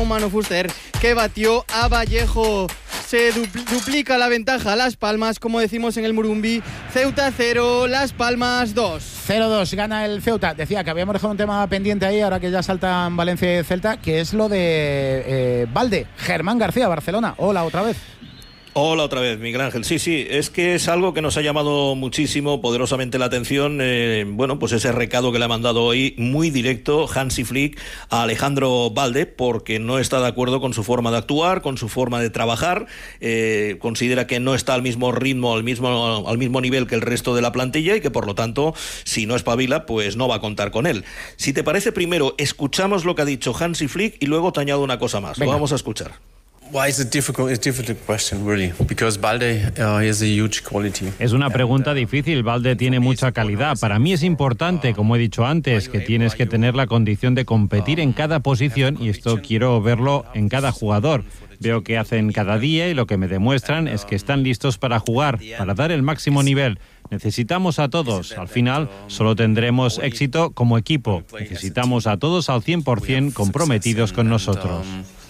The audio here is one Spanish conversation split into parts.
Humano Fuster, que batió a Vallejo. Se duplica la ventaja a Las Palmas, como decimos en el Murumbi. Ceuta 0, Las Palmas 2. 0-2, gana el Ceuta. Decía que habíamos dejado un tema pendiente ahí, ahora que ya saltan Valencia y Celta, que es lo de Valde. Germán García, Barcelona. Hola, otra vez. Hola otra vez, Miguel Ángel. Sí, es que es algo que nos ha llamado muchísimo, poderosamente la atención. Pues ese recado que le ha mandado hoy, muy directo, Hansi Flick a Alejandro Valde, porque no está de acuerdo con su forma de actuar, con su forma de trabajar. Considera que no está al mismo ritmo, al mismo nivel que el resto de la plantilla y que por lo tanto, si no espabila, pues no va a contar con él. Si te parece, primero escuchamos lo que ha dicho Hansi Flick y luego te añado una cosa más. Venga. Lo vamos a escuchar. Why is it difficult? It's a difficult question, really, because Valde has a huge quality. Es una pregunta difícil. Valde tiene mucha calidad. Para mí es importante, como he dicho antes, que tienes que tener la condición de competir en cada posición y esto quiero verlo en cada jugador. Veo que hacen cada día y lo que me demuestran es que están listos para jugar, para dar el máximo nivel. Necesitamos a todos. Al final solo tendremos éxito como equipo. Necesitamos a todos al 100% comprometidos con nosotros.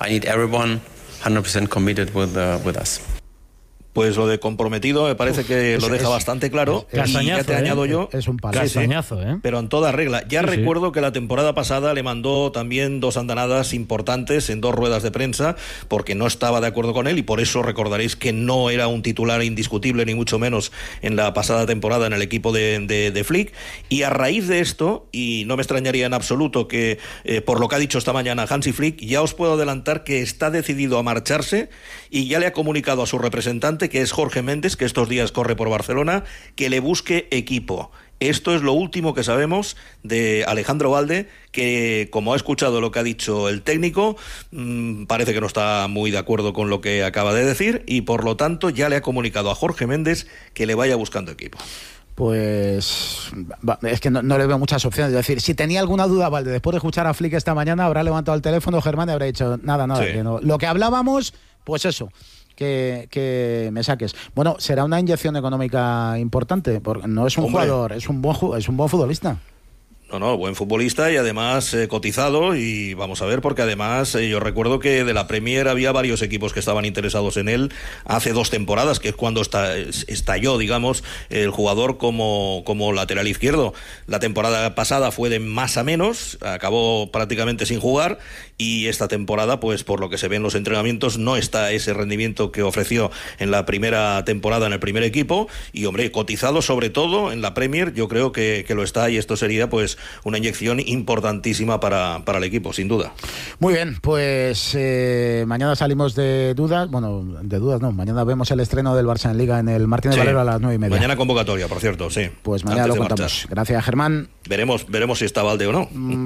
100% committed with us. Pues lo de comprometido me parece que lo deja bastante claro. Castañazo, y ya te añado yo. Es un palo. Castañazo, pero en toda regla. Ya recuerdo que la temporada pasada le mandó también 2 andanadas importantes en 2 ruedas de prensa, porque no estaba de acuerdo con él, y por eso recordaréis que no era un titular indiscutible, ni mucho menos en la pasada temporada en el equipo de Flick. Y a raíz de esto, y no me extrañaría en absoluto que, por lo que ha dicho esta mañana Hansi Flick, ya os puedo adelantar que está decidido a marcharse y ya le ha comunicado a su representante, que es Jorge Méndez, que estos días corre por Barcelona, que le busque equipo. Esto es lo último que sabemos de Alejandro Valde, que, como ha escuchado lo que ha dicho el técnico, parece que no está muy de acuerdo con lo que acaba de decir y, por lo tanto, ya le ha comunicado a Jorge Méndez que le vaya buscando equipo. Pues es que no le veo muchas opciones. Es decir, si tenía alguna duda, Valde, después de escuchar a Flick esta mañana, habrá levantado el teléfono Germán y habrá dicho nada, sí. Que no. Lo que hablábamos, pues eso, que me saques. Bueno, será una inyección económica importante, porque no es un jugador, es un buen futbolista. No, buen futbolista y además cotizado, y vamos a ver, porque además yo recuerdo que de la Premier había varios equipos que estaban interesados en él hace 2 temporadas, que es cuando estalló, digamos, el jugador como lateral izquierdo. La temporada pasada fue de más a menos, acabó prácticamente sin jugar, y esta temporada, pues por lo que se ve en los entrenamientos, no está ese rendimiento que ofreció en la primera temporada en el primer equipo, y hombre, cotizado sobre todo en la Premier, yo creo que lo está, y esto sería pues una inyección importantísima para el equipo, sin duda. Muy bien, pues mañana salimos de dudas. Bueno, de dudas no, mañana vemos el estreno del Barça en Liga en el Martínez Valero a las 9:30. Mañana convocatoria, por cierto, sí. Pues mañana lo contamos. Marchar. Gracias, Germán. Veremos si está Valde o no.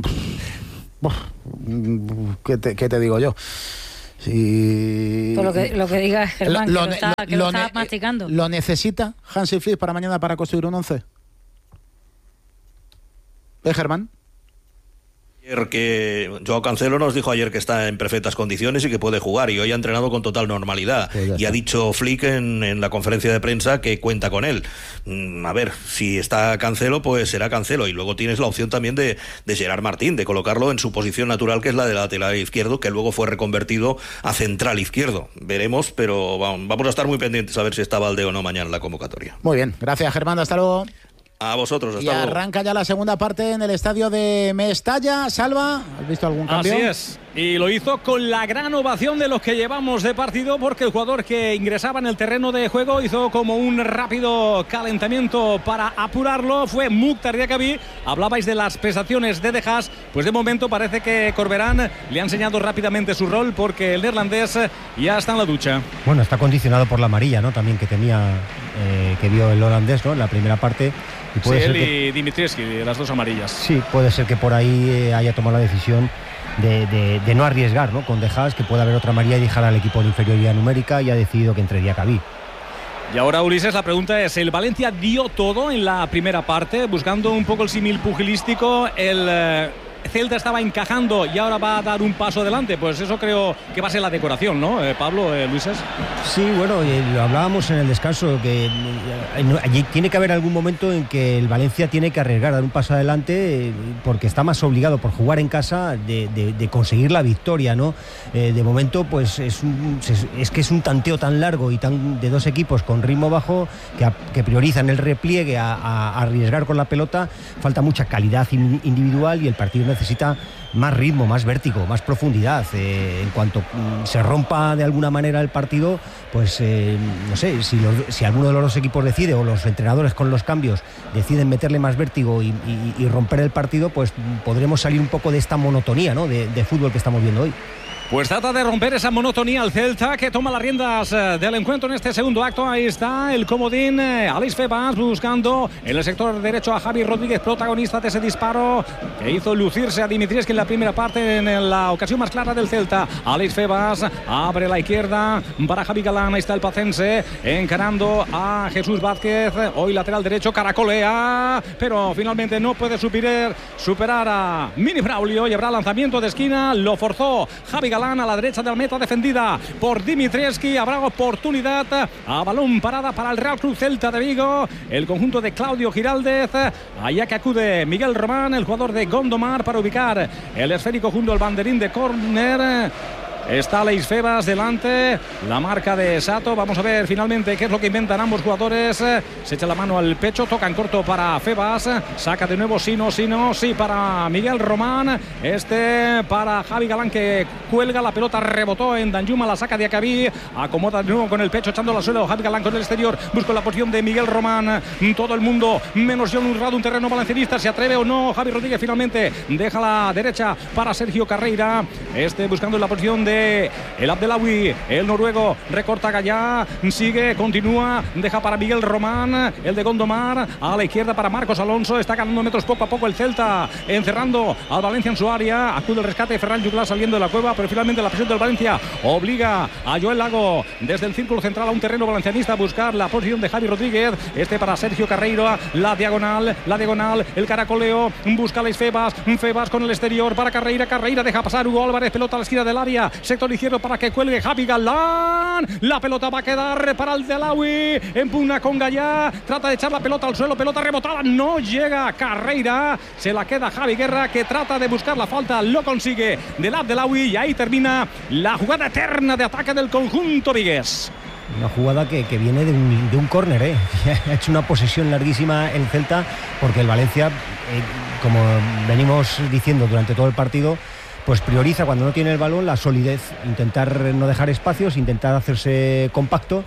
¿Qué te digo yo? Sí. Por lo que diga Germán, que lo está masticando. ¿Lo necesita Hansi Flick para mañana para construir un 11? Germán. Que Joao Cancelo nos dijo ayer que está en perfectas condiciones y que puede jugar, y hoy ha entrenado con total normalidad, y ha dicho Flick en la conferencia de prensa que cuenta con él. A ver, si está Cancelo, pues será Cancelo, y luego tienes la opción también de Gerard Martín, de colocarlo en su posición natural, que es la de lateral izquierdo, que luego fue reconvertido a central izquierdo. Veremos, pero vamos a estar muy pendientes a ver si está Valde o no mañana en la convocatoria. Muy bien, gracias, Germán, hasta luego. A vosotros, hasta luego. Y arranca ya la segunda parte en el estadio de Mestalla. Salva, ¿has visto algún cambio? Así es, y lo hizo con la gran ovación de los que llevamos de partido, porque el jugador que ingresaba en el terreno de juego hizo como un rápido calentamiento para apurarlo. Fue Mukhtar Diakabi. Hablabais de las prestaciones de De Haas, pues de momento parece que Corberán le ha enseñado rápidamente su rol, porque el neerlandés ya está en la ducha. Bueno, está condicionado por la amarilla, ¿no? También que tenía, que vio el holandés, ¿no? En la primera parte. Y sí, él y Dimitrievski, las 2 amarillas. Sí, puede ser que por ahí haya tomado la decisión de no arriesgar, ¿no? Con De Haas, que pueda haber otra amarilla y dejar al equipo en inferioridad numérica, y ha decidido que entre Diakabi. Y ahora, Ulises, la pregunta es, ¿el Valencia dio todo en la primera parte, buscando un poco el símil pugilístico? El Celta estaba encajando y ahora va a dar un paso adelante. Pues eso creo que va a ser la decoración, ¿no, Pablo, Luises? Sí, bueno, lo hablábamos en el descanso, que allí tiene que haber algún momento en que el Valencia tiene que arriesgar, dar un paso adelante, porque está más obligado por jugar en casa de conseguir la victoria, ¿no? De momento, pues es que es un tanteo tan largo y tan de dos equipos con ritmo bajo que priorizan el repliegue a arriesgar con la pelota. Falta mucha calidad individual y el partido necesita más ritmo, más vértigo, más profundidad. En cuanto se rompa de alguna manera el partido, pues no sé, si alguno de los dos equipos decide, o los entrenadores con los cambios deciden meterle más vértigo y romper el partido, pues podremos salir un poco de esta monotonía, ¿no?, de fútbol que estamos viendo hoy. Pues trata de romper esa monotonía el Celta, que toma las riendas del encuentro en este segundo acto. Ahí está el comodín, Aleix Febas buscando en el sector derecho a Javi Rodríguez, protagonista de ese disparo que hizo lucirse a Dimitrievski en la primera parte, en la ocasión más clara del Celta. Aleix Febas abre la izquierda para Javi Galán. Ahí está el pacense encarando a Jesús Vázquez, hoy lateral derecho, caracolea, pero finalmente no puede superar a Mini Braulio y habrá lanzamiento de esquina. Lo forzó Javi Galán a la derecha del meta, defendida por Dimitrievski. Habrá oportunidad a balón parada para el Real Club Celta de Vigo, el conjunto de Claudio Giraldez. Allá que acude Miguel Román, el jugador de Gondomar, para ubicar el esférico junto al banderín de córner. Está Aleix Febas delante, la marca de Sato. Vamos a ver finalmente qué es lo que inventan ambos jugadores. Se echa la mano al pecho, toca en corto para Febas, saca de nuevo, sí para Miguel Román, para Javi Galán, que cuelga, la pelota rebotó en Danjuma, la saca de Acabí, acomoda de nuevo con el pecho, echando al suelo Javi Galán con el exterior, busca la posición de Miguel Román. Todo el mundo menos John Urrado, un terreno valencianista, ¿se atreve o no? Javi Rodríguez finalmente deja la derecha para Sergio Carreira, buscando la posición de el Abdelawi, el noruego, recorta Gallá, sigue, continúa, deja para Miguel Román, el de Gondomar, a la izquierda para Marcos Alonso. Está ganando metros poco a poco el Celta, encerrando al Valencia en su área. Acude el rescate de Ferran Juglar saliendo de la cueva, pero finalmente la presión del Valencia obliga a Joel Lago desde el círculo central a un terreno valencianista a buscar la posición de Javi Rodríguez. Para Sergio Carreiro, la diagonal, el caracoleo, busca Aleix Febas con el exterior para Carreira deja pasar Hugo Álvarez, pelota a la esquina del área, sector izquierdo para que cuelgue Javi Galán. La pelota va a quedar para el Delawi. Empuna con Gallá. Trata de echar la pelota al suelo. Pelota rebotada. No llega Carreira. Se la queda Javi Guerra, que trata de buscar la falta. Lo consigue del Abdelawi. Y ahí termina la jugada eterna de ataque del conjunto vigués. Una jugada que viene de un córner, Ha hecho una posesión larguísima el Celta, porque el Valencia, como venimos diciendo durante todo el partido, pues prioriza cuando no tiene el balón la solidez, intentar no dejar espacios, intentar hacerse compacto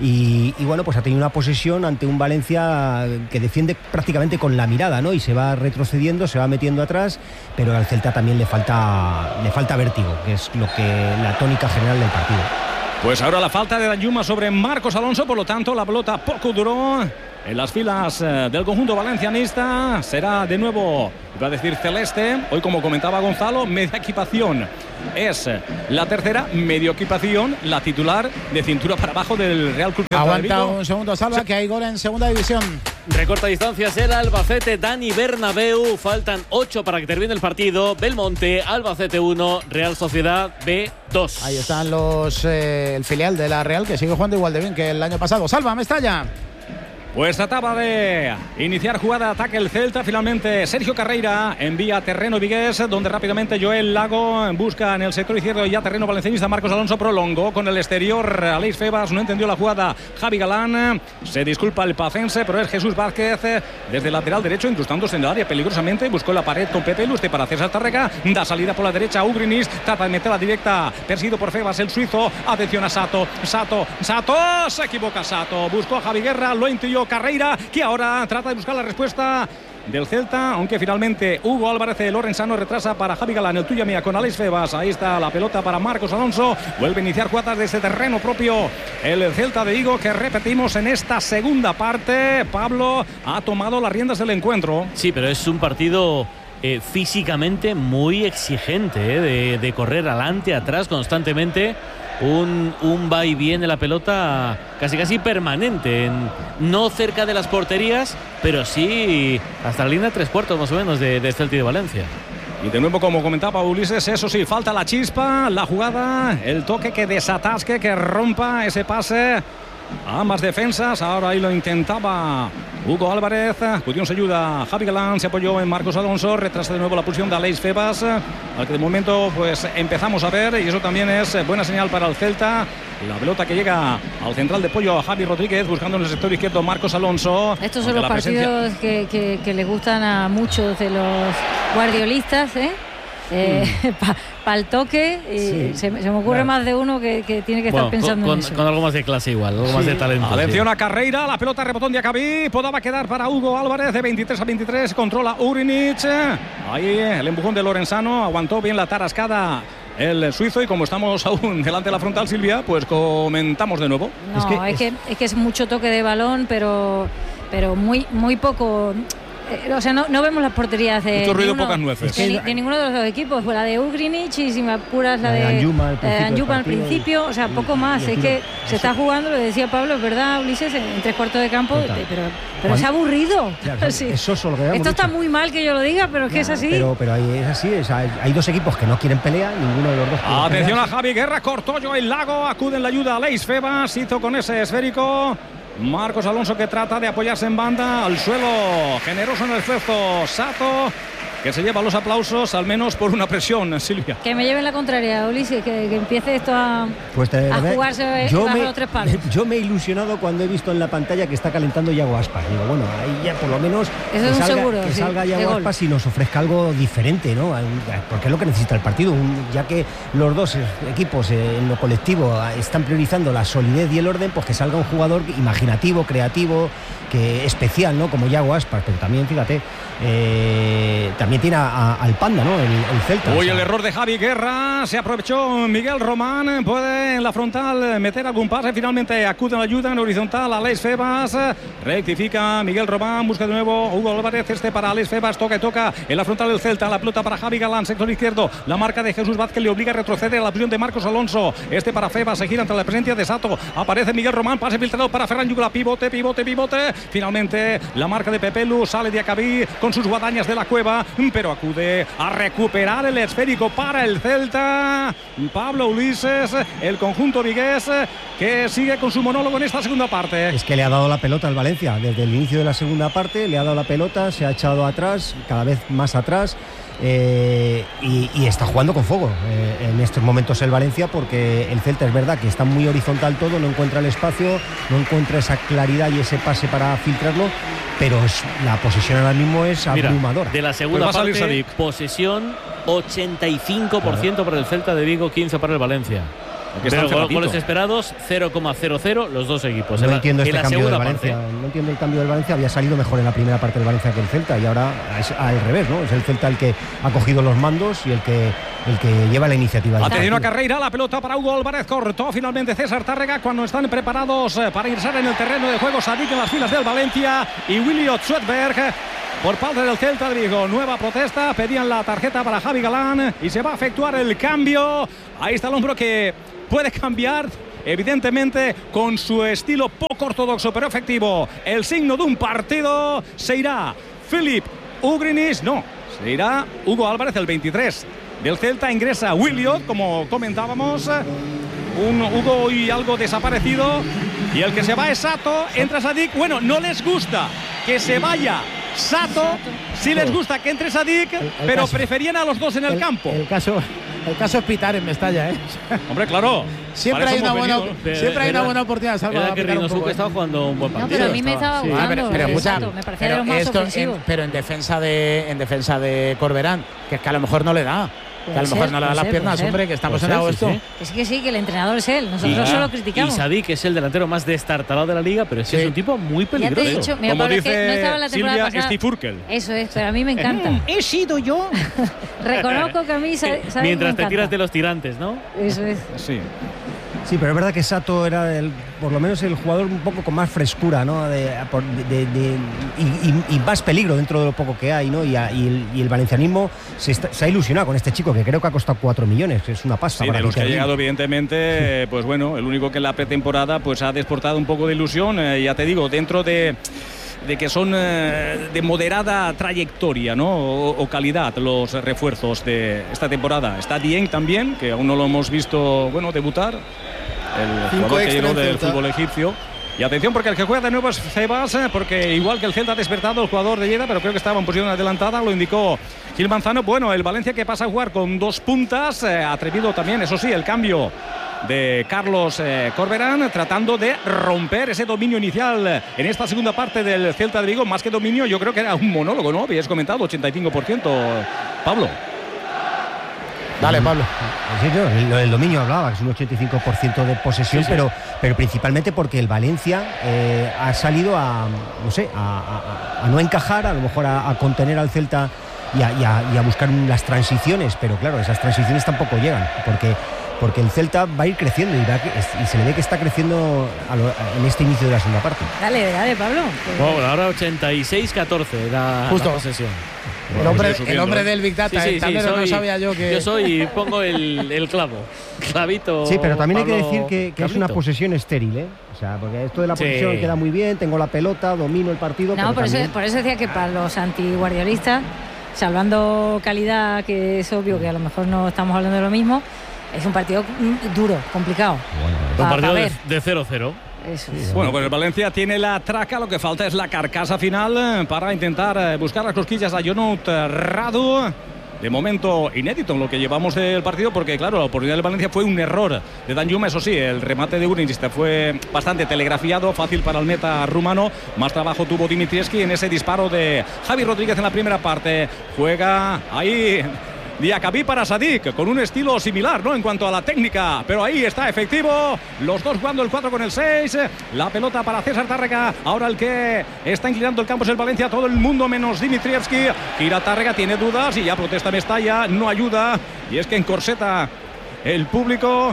y bueno, pues ha tenido una posesión ante un Valencia que defiende prácticamente con la mirada, ¿no? Y se va retrocediendo, se va metiendo atrás, pero al Celta también le falta vértigo, que es la tónica general del partido. Pues ahora la falta de Danjuma sobre Marcos Alonso, por lo tanto la pelota poco duró en las filas del conjunto valencianista. Será de nuevo, iba a decir celeste, hoy como comentaba Gonzalo, media equipación. Es la tercera, medio equipación, la titular de cintura para abajo del Real Club Celta de Vigo. Aguanta un segundo, Salva, que hay gol en segunda división. Recorta distancias el Albacete, Dani Bernabéu. Faltan 8 para que termine el partido. Belmonte, Albacete 1, Real Sociedad B 2. Ahí están el filial de la Real, que sigue jugando igual de bien que el año pasado. Salva, Mestalla. Pues trataba de iniciar jugada de ataque el Celta. Finalmente Sergio Carreira envía terreno vigués, donde rápidamente Joel Lago busca en el sector izquierdo ya terreno valencianista. Marcos Alonso prolongó con el exterior. Aleix Febas no entendió la jugada. Javi Galán, se disculpa el pacense, pero es Jesús Vázquez desde el lateral derecho, incrustándose en el área peligrosamente. Buscó la pared con Pepe Luste para César Tárrega. Da salida por la derecha a Ugrinis. Trata de meterla directa, perseguido por Febas, el suizo. Atención a Sato. Se equivoca Sato. Buscó a Javi Guerra, lo intuyó Carreira, que ahora trata de buscar la respuesta del Celta, aunque finalmente Hugo Álvarez, el lorenzano, retrasa para Javi Galán, el tuya mía con Aleix Febas. Ahí está la pelota para Marcos Alonso. Vuelve a iniciar jugadas de ese terreno propio el Celta de Vigo, que repetimos en esta segunda parte. Pablo ha tomado las riendas del encuentro. Sí, pero es un partido físicamente muy exigente, de correr adelante, atrás constantemente. Un va y viene la pelota casi permanente, no cerca de las porterías, pero sí hasta la línea 3/4 más o menos de Celta y de Valencia. Y de nuevo, como comentaba Ulises, eso sí, falta la chispa, la jugada, el toque que desatasque, que rompa ese pase a ambas defensas. Ahora ahí lo intentaba Hugo Álvarez. Cuestión se ayuda. Javi Galán se apoyó en Marcos Alonso. Retrasa de nuevo la posición de Aleix Febas, al que de momento pues empezamos a ver, y eso también es buena señal para el Celta. La pelota que llega al central de Pollo, a Javi Rodríguez, buscando en el sector izquierdo Marcos Alonso. Estos son los partidos que le gustan a muchos de los guardiolistas, para el toque. Se me ocurre más de uno que tiene que estar pensando en eso. Con algo más de clase igual, algo más de talento. Atención a Carreira, la pelota rebotón de Acabí, podaba quedar para Hugo Álvarez, de 23-23, controla Ugrinic. Ahí el empujón de Lorenzano, aguantó bien la tarascada el suizo, y como estamos aún delante de la frontal, Silvia, pues comentamos de nuevo. No, es que es mucho toque de balón, pero muy poco. O sea, no vemos las porterías de mucho ruido, pocas nueces. De ninguno de los dos equipos. Fue la de Ugrinic, y si me apuras la de Anjuma al principio. O sea, poco más. Es que se está jugando, lo decía Pablo, es verdad, Ulises, en 3/4 de campo, pero es aburrido. Claro, sí. Esto está muy mal que yo lo diga, pero es que es así. Pero es así, hay dos equipos que no quieren pelea, ninguno de los dos. Atención a Javi Guerra, cortó yo el Lago, acude en la ayuda a Aleix Febas, hizo con ese esférico. Marcos Alonso, que trata de apoyarse en banda, al suelo, generoso en el esfuerzo Sato, que se lleva los aplausos, al menos por una presión, Silvia. Que me lleven la contraria, Ulises, que empiece esto a jugarse bajo los tres palos. Yo me he ilusionado cuando he visto en la pantalla que está calentando Yago Aspas. Digo, bueno, ahí ya por lo menos que salga Yago Aspas y nos ofrezca algo diferente, ¿no? Porque es lo que necesita el partido, ya que los dos equipos en lo colectivo están priorizando la solidez y el orden, pues que salga un jugador imaginativo, creativo, que especial, ¿no? Como Yago Aspas, pero también, fíjate, también tiene al Panda, ¿no? El Celta. Hoy el error de Javi Guerra, se aprovechó Miguel Román, puede en la frontal meter algún pase, finalmente acude a la ayuda en horizontal a Aleix Febas, rectifica Miguel Román, busca de nuevo Hugo Álvarez, para Aleix Febas, toca en la frontal del Celta, la pelota para Javi Galán, sector izquierdo, la marca de Jesús Vázquez le obliga a retroceder a la posición de Marcos Alonso, para Febas, se gira ante la presencia de Sato, aparece Miguel Román, pase filtrado para Ferran Yugla, pivote, finalmente la marca de Pepelu, sale de Acabí con sus guadañas de la cueva, pero acude a recuperar el esférico para el Celta. Pablo Ulises, el conjunto vigués, que sigue con su monólogo en esta segunda parte. Es que le ha dado la pelota al Valencia desde el inicio de la segunda parte, le ha dado la pelota, se ha echado atrás, cada vez más atrás. Y está jugando con fuego en estos momentos el Valencia, porque el Celta es verdad que está muy horizontal todo, no encuentra el espacio, no encuentra esa claridad y ese pase para filtrarlo, pero la posesión ahora mismo es abrumadora. De la segunda parte, posesión 85% para el Celta de Vigo, 15% para el Valencia. Pero goles esperados 0,00 los dos equipos. No entiendo este cambio del Valencia. No entiendo el cambio del Valencia. Había salido mejor en la primera parte del Valencia que el Celta, y ahora es al revés, ¿no? Es el Celta el que ha cogido los mandos y el que lleva la iniciativa. Atención a Carreira, la pelota para Hugo Álvarez, cortó finalmente César Tárrega cuando están preparados para ingresar en el terreno de juego Sadik en las filas del Valencia y Willy Otswetberg. Por parte del Celta de Vigo, nueva protesta, pedían la tarjeta para Javi Galán y se va a efectuar el cambio. Ahí está el hombro que puede cambiar, evidentemente con su estilo poco ortodoxo pero efectivo. El signo de un partido, se irá Filip Ugrinic, no, se irá Hugo Álvarez, el 23 del Celta, ingresa Williot, como comentábamos, un Hugo hoy algo desaparecido, y el que se va es Sato, entra Sadik. Bueno, no les gusta que se vaya Sato, sí les gusta que entre Sadik, pero preferían a los dos en el campo. El caso es pitar en Mestalla, ¿eh? Hombre, claro. Siempre hay una buena oportunidad. Era que Rinosuke estaba jugando un buen partido. No, pero a mí me estaba gustando. Me parecía de los más ofensivos. Pero en defensa de Corberán, que es que a lo mejor no le da. Que a lo mejor no le da las piernas, hombre, que estamos en agosto. Sí. Es que el entrenador es él, nosotros solo criticamos. Y Sadik es el delantero más destartalado de la liga, pero es un tipo muy peligroso. Ya te he dicho, mira, como Pablo, dice no estaba en la temporada Silvia, pasada. Steve Urkel. Eso es, pero a mí me encanta. ¿He sido yo? Reconozco que a mí mientras te tiras de los tirantes, ¿no? Eso es. Sí, pero es verdad que Sato era por lo menos el jugador un poco con más frescura, ¿no? Y más peligro dentro de lo poco que hay, ¿no? Y el valencianismo se ha ilusionado con este chico, que creo que ha costado 4 millones, que es una pasta. Sí, de los que ha llegado, evidentemente, pues bueno, el único que en la pretemporada pues ha desportado un poco de ilusión, ya te digo, dentro de que son de moderada trayectoria, ¿no? O calidad los refuerzos de esta temporada. Está Dieng también, que aún no lo hemos visto, bueno, debutar. El jugador que llegó del fútbol egipcio. Y atención porque el que juega de nuevo es Cebas, porque igual que el Celta ha despertado el jugador de Lleida, pero creo que estaba en posición adelantada, lo indicó Gil Manzano. Bueno, el Valencia que pasa a jugar con 2 puntas, atrevido también, eso sí, el cambio de Carlos Corberán, tratando de romper ese dominio inicial en esta segunda parte del Celta de Vigo. Más que dominio, yo creo que era un monólogo, ¿no? Habías comentado, 85%, Pablo. Dale, Pablo. Sí, el dominio hablaba, que es un 85% de posesión, sí. Pero principalmente porque el Valencia ha salido a no encajar, a lo mejor a contener al Celta y a buscar las transiciones, pero claro, esas transiciones tampoco llegan, porque el Celta va a ir creciendo y se le ve que está creciendo en este inicio de la segunda parte. Dale, Pablo. Bueno, ahora 86-14 la posesión. El hombre del Big Data, sí, no sabía yo que... Yo pongo el clavito. Sí, pero también Pablo, hay que decir que es una posesión estéril, ¿eh? O sea, porque esto de la posesión queda muy bien, tengo la pelota, domino el partido. No, por eso decía que para los antiguardiolistas, salvando calidad, que es obvio que a lo mejor no estamos hablando de lo mismo, es un partido duro, complicado. Un partido de 0-0. Eso. Bueno, pues el Valencia tiene la traca, lo que falta es la carcasa final para intentar buscar las cosquillas a Jonut Radu. De momento inédito en lo que llevamos del partido, porque claro, la oportunidad del Valencia fue un error de Danjuma, eso sí, el remate de Urinich fue bastante telegrafiado, fácil para el meta rumano. Más trabajo tuvo Dimitrievski en ese disparo de Javi Rodríguez en la primera parte. Juega ahí Diakabí para Sadik, con un estilo similar, ¿no?, en cuanto a la técnica, pero ahí está efectivo, los dos jugando el 4 con el 6, la pelota para César Tárrega. Ahora el que está inclinando el campo es el Valencia, todo el mundo menos Dimitrievski. Gira Tárrega, tiene dudas y ya protesta Mestalla, no ayuda, y es que encorseta el público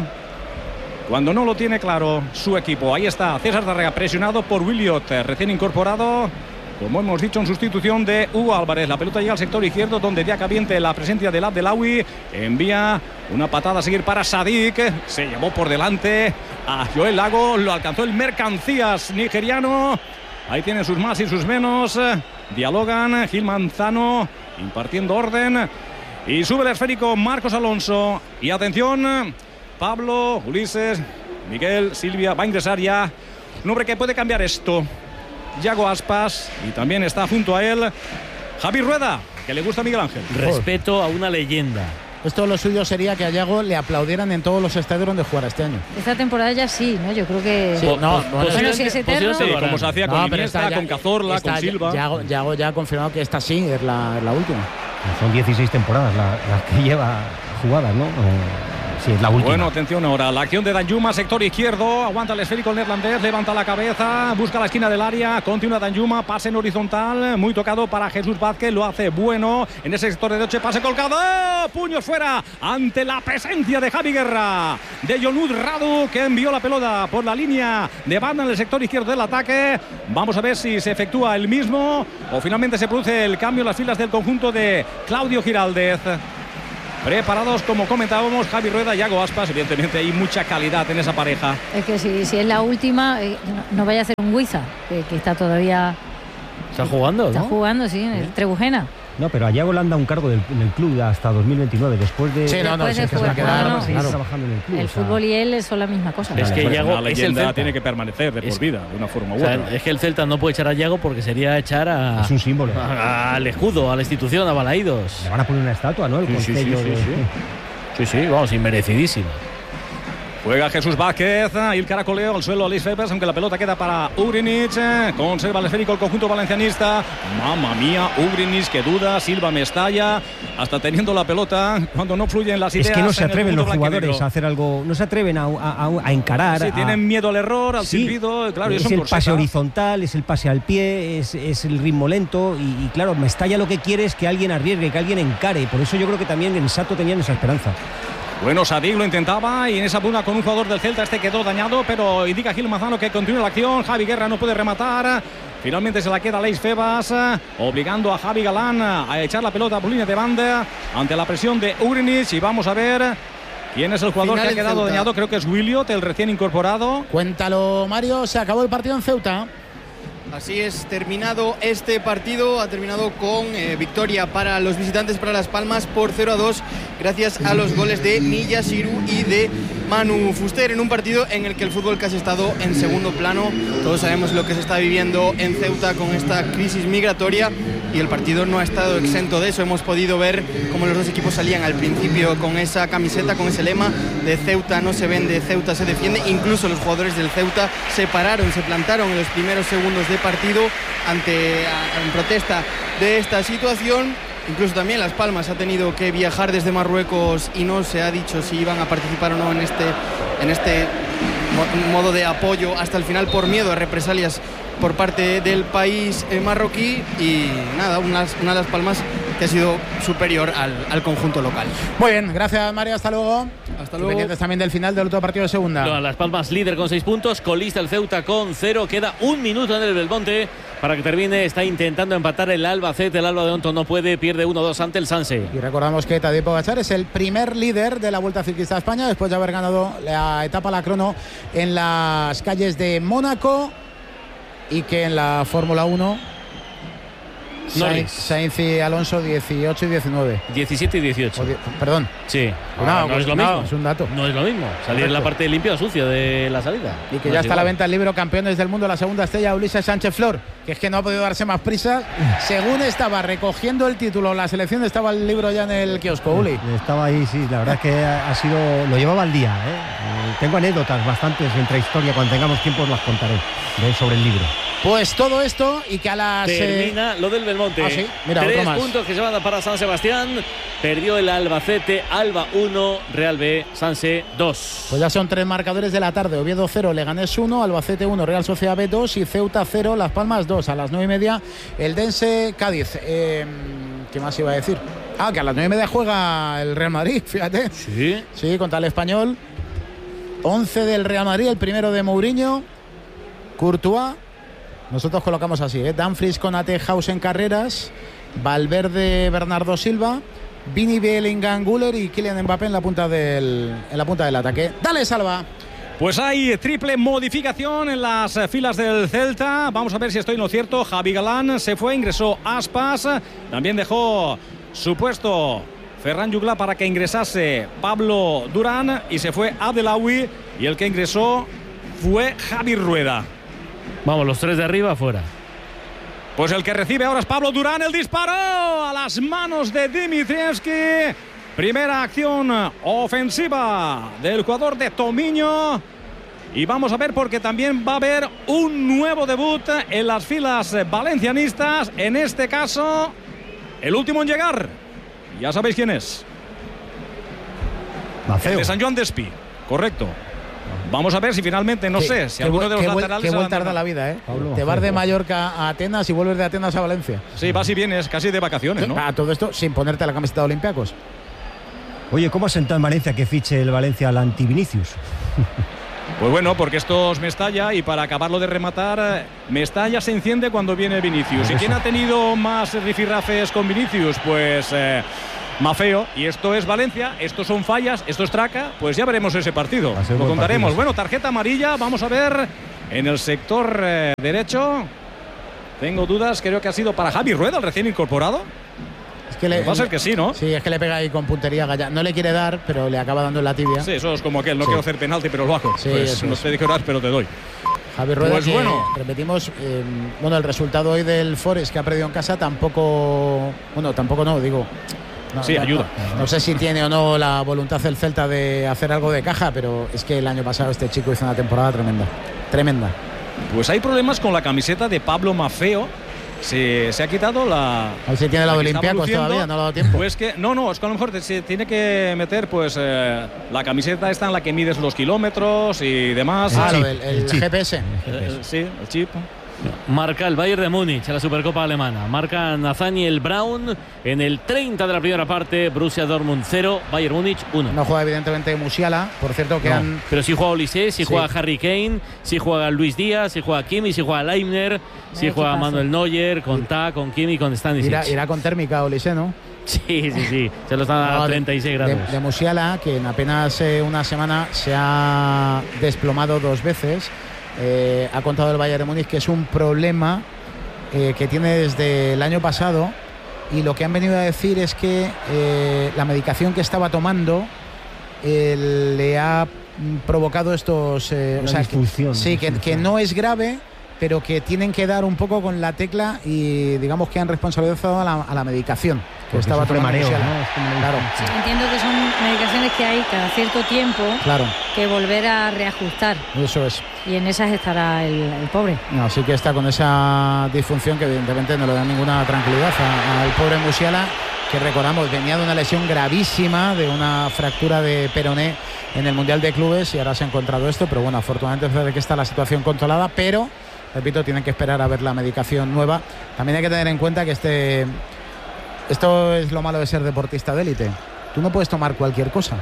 cuando no lo tiene claro su equipo. Ahí está César Tárrega, presionado por Williot, recién incorporado, como hemos dicho, en sustitución de Hugo Álvarez. La pelota llega al sector izquierdo, donde Diakabí, la presencia del Abdelawi, envía una patada a seguir para Sadik. Se llevó por delante a Joel Lago, lo alcanzó el Mercancías nigeriano. Ahí tienen sus más y sus menos. Dialogan, Gil Manzano impartiendo orden. Y sube el esférico Marcos Alonso. Y atención, Pablo, Ulises, Miguel, Silvia, va a ingresar ya un hombre que puede cambiar esto. Yago Aspas, y también está junto a él Javi Rueda, que le gusta a Miguel Ángel. Respeto a una leyenda. Esto lo suyo sería que a Yago le aplaudieran en todos los estadios donde jugara este año. Esta temporada ya sí, ¿no? Yo creo que... Sí, bueno, si es eterno... Sí, como se hacía con Iniesta, con Cazorla, con Silva. Yago ya ha confirmado que esta sí es la última. Son 16 temporadas las que lleva jugadas, ¿no? Sí, es la última. Bueno, atención ahora, la acción de Danjuma, sector izquierdo, aguanta el esférico el neerlandés, levanta la cabeza, busca la esquina del área, continúa Danjuma, pase en horizontal, muy tocado para Jesús Vázquez, lo hace bueno en ese sector de derecha, pase colgado, puños fuera, ante la presencia de Javi Guerra, de Jonut Radu, que envió la pelota por la línea de banda en el sector izquierdo del ataque. Vamos a ver si se efectúa el mismo o finalmente se produce el cambio en las filas del conjunto de Claudio Giraldez. Preparados, como comentábamos, Javi Rueda y Yago Aspas. Evidentemente hay mucha calidad en esa pareja. Es que si es la última, no vaya a ser un Huiza, que está todavía... ¿Está jugando? Está jugando, sí, en el Trebujena. No, pero a Yago le han dado un cargo en el club hasta 2029, después de... Sí, se va a quedar trabajando en el club. El fútbol y él son la misma cosa. Es que Yago, la leyenda tiene que permanecer de por vida, de una forma u otra. Es que el Celta no puede echar a Yago porque sería echar a... Es un símbolo. Al escudo, a la institución, a Balaídos. Le van a poner una estatua, ¿no? Sí, vamos, inmerecidísimo. Juega Jesús Vázquez, y el caracoleo al suelo Alex Febas, aunque la pelota queda para Ugrinic. Conserva el esférico el conjunto valencianista. Mamma mía, Ugrinic que duda, Silva Mestalla, hasta teniendo la pelota cuando no fluyen las ideas. Es que no se atreven los jugadores a hacer algo, no se atreven a encarar. Sí, tienen miedo al error, al silbido, claro. Es el pase horizontal, es el pase al pie, es el ritmo lento y claro, Mestalla lo que quiere es que alguien arriesgue, que alguien encare. Por eso yo creo que también en Sato tenían esa esperanza. Bueno, Sadik lo intentaba y en esa pugna con un jugador del Celta quedó dañado, pero indica Gil Manzano que continúa la acción. Javi Guerra no puede rematar. Finalmente se la queda Alex Febas, obligando a Javi Galán a echar la pelota por línea de banda ante la presión de Ugrinic. Y vamos a ver quién es el jugador que ha quedado dañado. Creo que es Williot, el recién incorporado. Cuéntalo, Mario. Se acabó el partido en Ceuta. Así es, terminado este partido, ha terminado con victoria para los visitantes, para Las Palmas, por 0-2, gracias a los goles de Miyashiro y de Manu Fuster, en un partido en el que el fútbol casi ha estado en segundo plano. Todos sabemos lo que se está viviendo en Ceuta con esta crisis migratoria y el partido no ha estado exento de eso. Hemos podido ver cómo los dos equipos salían al principio con esa camiseta, con ese lema de Ceuta no se vende, Ceuta se defiende. Incluso los jugadores del Ceuta se pararon, se plantaron en los primeros segundos de partido en protesta de esta situación. Incluso también Las Palmas ha tenido que viajar desde Marruecos y no se ha dicho si iban a participar o no en este modo de apoyo hasta el final, por miedo a represalias por parte del país marroquí. Y nada, una Las Palmas que ha sido superior al conjunto local. Muy bien, gracias Mario, hasta luego. Hasta luego. Pendientes también del final del otro partido de segunda. No, Las Palmas líder con 6 puntos, colista el Ceuta con 0, queda 1 minuto en el Belmonte para que termine. Está intentando empatar el Albacete, el Alba de Onto no puede, pierde 1-2 ante el Sanse. Y recordamos que Tadej Pogačar es el primer líder de la Vuelta Ciclista a España después de haber ganado la etapa la crono en las calles de Mónaco, y que en la Fórmula 1 Sainz y Alonso 18 y 19. 17 y 18. Perdón. Sí. No es lo mismo. Es un dato. No es lo mismo. Salir en la parte limpia o sucia de la salida. Y que ya está a la venta el libro Campeones del Mundo, la segunda estrella, Ulises Sánchez Flor, que es que no ha podido darse más prisa. Según estaba recogiendo el título la selección, estaba el libro ya en el kiosco, Uli. Estaba ahí, sí. La verdad es que lo llevaba al día, ¿eh? Tengo anécdotas bastantes entre historia. Cuando tengamos tiempo os las contaré sobre el libro. Pues todo esto y que a las... Termina lo del Belmonte. Ah, sí. Mira, 3 puntos que se van para San Sebastián. Perdió el Albacete, Alba 1, Real B, Sanse 2. Pues ya son 3 marcadores de la tarde. Oviedo 0, Leganés 1, Albacete 1, Real Sociedad B 2 y Ceuta 0, Las Palmas 2. A las 9:30 el Dense Cádiz. ¿Qué más iba a decir? Que a las 9:30 juega el Real Madrid, fíjate. Sí, contra el Español. 11 del Real Madrid, el primero de Mourinho, Courtois. Nosotros colocamos así, Dumfries, Konaté, Hausen, Carreras, Valverde, Bernardo Silva, Vini, Bellingham, Güler y Kylian Mbappé en la punta del ataque. ¡Dale, Salva! Pues hay triple modificación en las filas del Celta. Vamos a ver si estoy en lo cierto. Javi Galán se fue, ingresó Aspas. También dejó su puesto Ferran Jugla para que ingresase Pablo Durán y se fue Adelawi. Y el que ingresó fue Javi Rueda. Vamos, los 3 de arriba fuera. Pues el que recibe ahora es Pablo Durán. El disparo a las manos de Dimitrievski. Primera acción ofensiva del jugador de Tomiño. Y vamos a ver porque también va a haber un nuevo debut en las filas valencianistas. En este caso, el último en llegar. Ya sabéis quién es. Mafeo. El de San Joan Despí. Correcto. Vamos a ver si finalmente, no sé, si alguno de los laterales... Qué vuelta da la vida, ¿eh? Pablo, te vas de Mallorca a Atenas y vuelves de Atenas a Valencia. Sí, vas y vienes casi de vacaciones, ¿no? Todo esto sin ponerte la camiseta de Olympiacos. Oye, ¿cómo ha sentado en Valencia que fiche el Valencia al anti-Vinicius? Pues bueno, porque esto es Mestalla y para acabarlo de rematar, Mestalla se enciende cuando viene Vinicius. ¿Y quién ha tenido más rifirrafes con Vinicius? Pues... Mafeo, y esto es Valencia, esto son fallas, esto es traca, pues ya veremos ese partido, lo contaremos. Partido. Bueno, tarjeta amarilla, vamos a ver en el sector derecho, tengo dudas, creo que ha sido para Javi Rueda, el recién incorporado. Es que va a ser que sí, ¿no? Sí, es que le pega ahí con puntería Gallá. No le quiere dar, pero le acaba dando en la tibia. Sí, eso es como aquel, no quiero hacer penalti, pero lo hago. Sí, pues no te dije horas, pero te doy. Javi Rueda, pues bueno, repetimos, el resultado hoy del Forest que ha perdido en casa tampoco digo... ayuda. No sé si tiene o no la voluntad del Celta de hacer algo de caja, pero es que el año pasado este chico hizo una temporada tremenda. Pues hay problemas con la camiseta de Pablo Mafeo. Se ha quitado la... A ver si tiene la de Olympiacos todavía, no le ha dado tiempo. Pues que, no, es que a lo mejor se tiene que meter pues la camiseta esta en la que mides los kilómetros y demás. El GPS. Sí, el chip. Marca el Bayern de Múnich en la Supercopa Alemana. Marca Nathaniel Braun en el 30 de la primera parte. Borussia Dortmund 0, Bayern Múnich 1. No juega evidentemente Musiala, por cierto que pero sí juega Olise, sí juega Harry Kane, sí juega Luis Díaz, sí juega Kimi, sí juega Leibner, sí juega Manuel Neuer, con con Kimi, con Stanisic. Irá con térmica Olise, ¿no? Sí, se lo están a 36 grados. De Musiala, que en apenas una semana se ha desplomado 2 veces. ha contado el Bayern de Múnich que es un problema que tiene desde el año pasado, y lo que han venido a decir es que la medicación que estaba tomando le ha provocado estos... que no es grave, pero que tienen que dar un poco con la tecla y digamos que han responsabilizado a la medicación que estaba tomando mareo, ¿no? Claro. Sí, entiendo que son medicaciones que hay cada cierto tiempo que volver a reajustar. Eso es. Y en esas estará el pobre. Así que está con esa disfunción que evidentemente no le da ninguna tranquilidad al pobre Musiala, que recordamos venía de una lesión gravísima, de una fractura de peroné en el Mundial de Clubes, y ahora se ha encontrado esto, pero bueno, afortunadamente desde que está la situación controlada, pero repito, tienen que esperar a ver la medicación nueva. También hay que tener en cuenta que esto es lo malo de ser deportista de élite. Tú no puedes tomar cualquier cosa.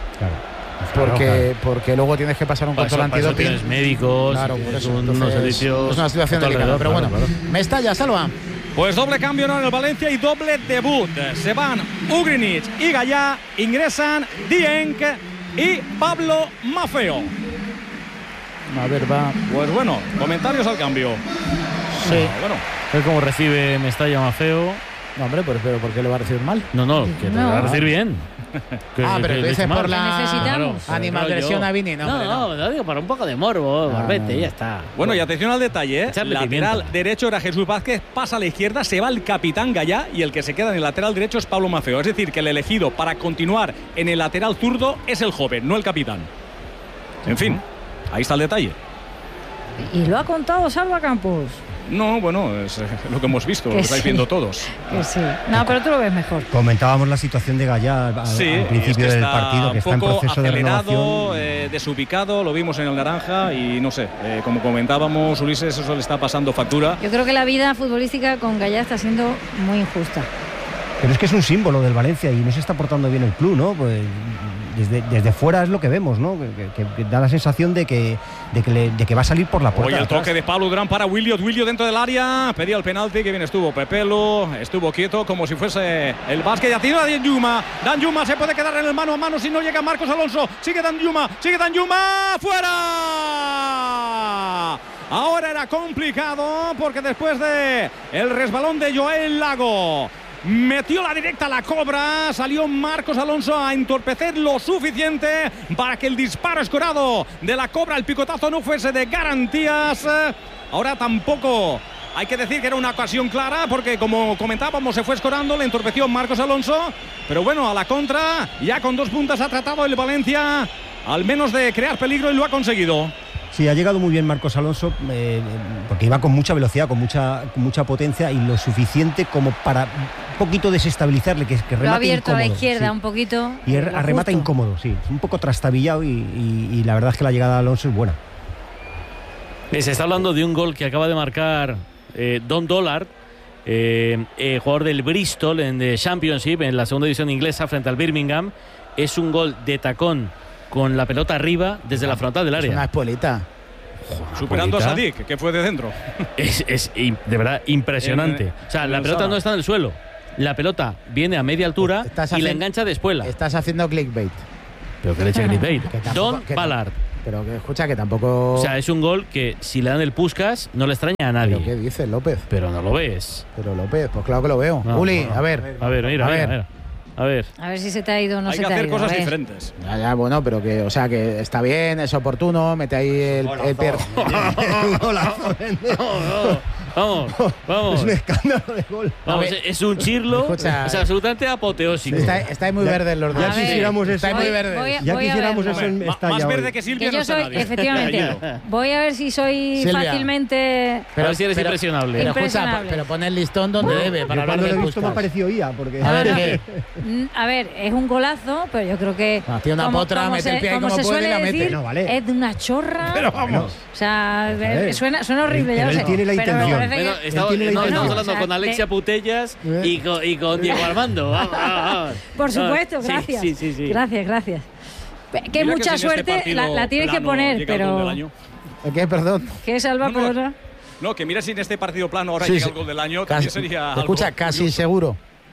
Porque luego tienes que pasar un control antidoping. Tienes médicos, claro, por eso. Unos servicios. Es una situación delicada, pero bueno. Mestalla, Salva. Pues doble cambio en el Valencia y doble debut. Se van Ugrinic y Gallá, ingresan Dieng y Pablo Maffeo. A ver, va. Pues bueno, comentarios al cambio. Sí. Bueno. Es como recibe Mestalla Maffeo. No, hombre, pero ¿por qué lo va a recibir mal? No, que lo va a recibir bien. Pero tú dices por la necesitamos. Animadversión a Vini, No, lo digo para un poco de morbo, Barbete, ya está. Bueno, y atención al detalle, lateral derecho era Jesús Vázquez, pasa a la izquierda, se va el capitán Gallá y el que se queda en el lateral derecho es Pablo Maffeo. Es decir, que el elegido para continuar en el lateral zurdo es el joven, no el capitán. En fin, ahí está el detalle. Y lo ha contado Salva Campos. No, bueno, es lo que hemos visto, lo estáis viendo todos. Que sí. No, pero tú lo ves mejor. Comentábamos la situación de Gallá al principio del partido, que está en proceso de renovación. Desubicado, lo vimos en el naranja y no sé, como comentábamos, Ulises, eso le está pasando factura. Yo creo que la vida futbolística con Gallá está siendo muy injusta. Pero es que es un símbolo del Valencia y no se está portando bien el club, ¿no? Pues desde fuera es lo que vemos, ¿no? Que da la sensación de que va a salir por la puerta. Oye, el toque de Pablo Durán para Williot dentro del área, pedía el penalti, que bien estuvo Pepelo, estuvo quieto como si fuese el básquet, ya tira Danjuma se puede quedar en el mano a mano si no llega Marcos Alonso, sigue Danjuma, ¡fuera! Ahora era complicado porque después de el resbalón de Joel Lago metió la directa a la cobra, salió Marcos Alonso a entorpecer lo suficiente para que el disparo escorado de la cobra, el picotazo, no fuese de garantías. Ahora tampoco hay que decir que era una ocasión clara porque, como comentábamos, se fue escorando, le entorpeció Marcos Alonso, pero bueno, a la contra, ya con 2 puntas ha tratado el Valencia al menos de crear peligro y lo ha conseguido. Sí, ha llegado muy bien Marcos Alonso porque iba con mucha velocidad, con mucha potencia y lo suficiente como para un poquito desestabilizarle, que remate lo ha abierto incómodo, a la izquierda un poquito. Y remata incómodo, sí, un poco trastabillado y la verdad es que la llegada de Alonso es buena. Se está hablando de un gol que acaba de marcar Don Dollard, jugador del Bristol en the Championship, en la segunda división inglesa frente al Birmingham. Es un gol de tacón con la pelota arriba desde la frontal del área. Es una espuelita. Superando a Sadik, que fue de dentro. Es de verdad impresionante. O sea, la pelota no está en el suelo. La pelota viene a media altura y la engancha de espuela. Estás haciendo clickbait. Pero que le eche clickbait. Don Ballard. Pero que escucha que tampoco... O sea, es un gol que si le dan el Puskás no le extraña a nadie. ¿Pero qué dices, López? Pero no lo ves. Pero López, pues claro que lo veo. Uli, a ver. A ver, mira. A ver si se te ha ido o no se te ha ido. Hay que hacer cosas diferentes. Ya, bueno, pero que, o sea, que está bien, es oportuno, mete ahí el Vamos. Es un escándalo de gol. Vamos, es un chirlo, es absolutamente apoteósico. Estáis muy verdes los dos. Ya quisiéramos eso. Estáis muy verdes. Ya quisiéramos eso en Mestalla. Más verde que Silvia que no soy, nadie. efectivamente. Voy a ver si soy Silvia. Fácilmente... A ver si eres impresionable. Pero escucha, pero pon el listón donde debe, para hablar de Puskás. Me ha parecido IA, porque... A ver, es un golazo, pero yo creo que... Tiene una potra, mete el pie como se puede y la suele mete. decir, No, vale. es de una chorra. Pero vamos. O sea, suena horrible, ya lo sé. Él tiene la pero me intención. parece Bueno, que... estamos hablando con Alexia Putellas y con Diego Armando. Vamos. Por supuesto, gracias. Sí. Gracias. Que Mira mucha que si en este suerte partido la tienes que plano poner, llega el gol pero... del año. ¿Qué? Perdón. ¿Qué, Salva, perdona? No, que mira si en este partido plano ahora llega el gol del año, también sería algo. Escucha, casi seguro.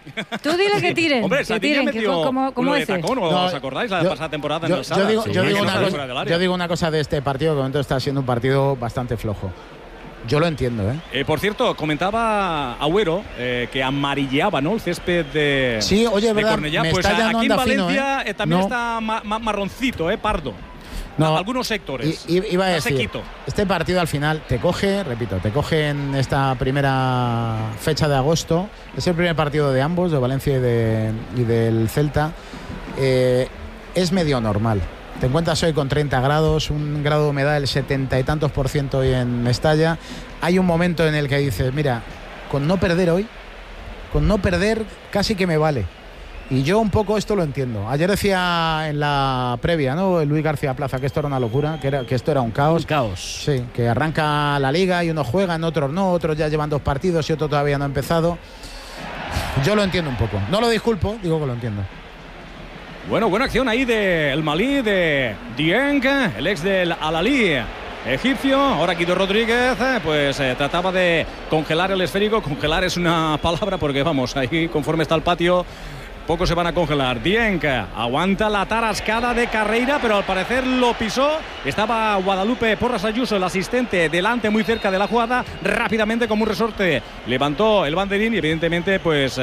Tú dile que tiren. Hombre, que tiren, ¿cómo es? ¿Os acordáis la pasada temporada en el Sala? Yo digo una cosa de este partido, que de momento está siendo un partido bastante flojo. Yo lo entiendo, Por cierto, comentaba Agüero que amarilleaba, ¿no?, el césped de, sí, oye, de ¿verdad? Cornellá. Pues aquí en Valencia también está marroncito, pardo. No, algunos sectores. Iba a decir, este partido al final te coge en esta primera fecha de agosto. Es el primer partido de ambos, de Valencia y del Celta. Es medio normal. Te encuentras hoy con 30 grados, un grado de humedad del 70 y tantos % hoy en Mestalla. Hay un momento en el que dices, mira, con no perder hoy, casi que me vale. Y yo un poco esto lo entiendo. Ayer decía en la previa, ¿no?, Luis García Plaza, que esto era una locura, que esto era un caos. Un caos. Sí, que arranca la liga y unos juegan, otros no, otros ya llevan 2 partidos y otro todavía no ha empezado. Yo lo entiendo un poco. No lo disculpo, digo que lo entiendo. Bueno, buena acción ahí del Malí, de Dieng, el ex del Al-Ahly egipcio. Ahora Guido Rodríguez pues trataba de congelar el esférico. Congelar es una palabra porque, vamos, ahí conforme está el patio, pocos se van a congelar. Dieng aguanta la tarascada de Carreira, pero al parecer lo pisó. Estaba Guadalupe Porras Ayuso, el asistente, delante, muy cerca de la jugada. Rápidamente, como un resorte, levantó el banderín y evidentemente pues